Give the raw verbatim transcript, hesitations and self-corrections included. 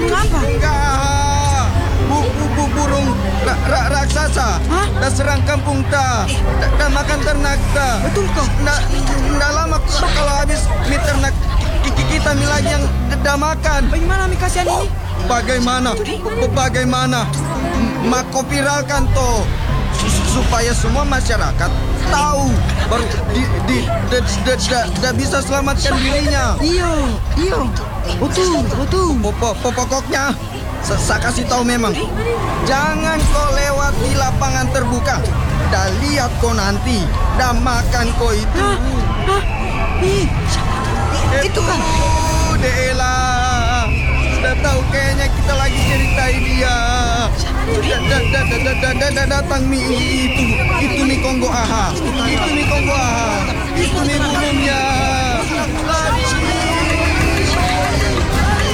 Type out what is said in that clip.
Kenapa? Enggak. Bu, bu, bu, burung ra, ra, raksasa. Hah? Dah serang kampung ta. Dah, dah makan ternak ta. Betul kau? Nggak, nggak lama k- kalau habis mie ternak ki- ki- kita mie lagi yang d- dah makan. Bagaimana mi kasihan ini? Bagaimana? B- Bagaimana? M- Mako viralkan toh Su- supaya semua masyarakat tahu baru di di da, da, da, da bisa selamatkan dirinya. Iya, iya. Betul, betul. Pokok pokoknya sa- saya kasih tahu memang jangan kau lewat di lapangan terbuka. Dah lihat kau nanti, dah makan kau itu. Hah? Hah? Ih, itu kan. Oh, Dela. Sudah tahu kayaknya kita lagi ceritain dia. Da- da- da- da- da- da- da- da- Datang mi itu. Itu mi Kongo aha. Itu mi Kongo aha. Itu mi burungnya.